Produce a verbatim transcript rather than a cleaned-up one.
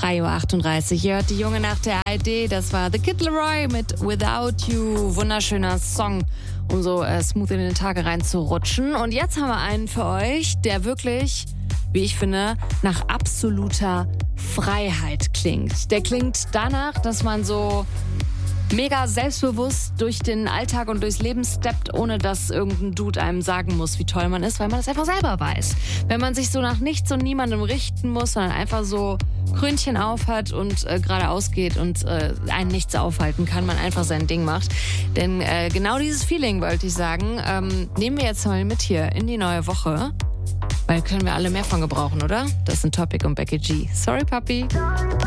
drei Uhr achtunddreißig. Ihr hört die junge Nacht der A R D. Das war The Kid Laroi mit Without You. Wunderschöner Song, um so äh, smooth in den Tag reinzurutschen. Und jetzt haben wir einen für euch, der wirklich, wie ich finde, nach absoluter Freiheit klingt. Der klingt danach, dass man so mega selbstbewusst durch den Alltag und durchs Leben steppt, ohne dass irgendein Dude einem sagen muss, wie toll man ist, weil man das einfach selber weiß. Wenn man sich so nach nichts und niemandem richten muss, sondern einfach so Krönchen auf hat und äh, geradeaus geht und äh, einen nichts aufhalten kann, man einfach sein Ding macht. Denn äh, genau dieses Feeling, wollte ich sagen, ähm, nehmen wir jetzt mal mit hier in die neue Woche. Weil können wir alle mehr von gebrauchen, oder? Das ist ein Topic und Becky G. Sorry, Papi.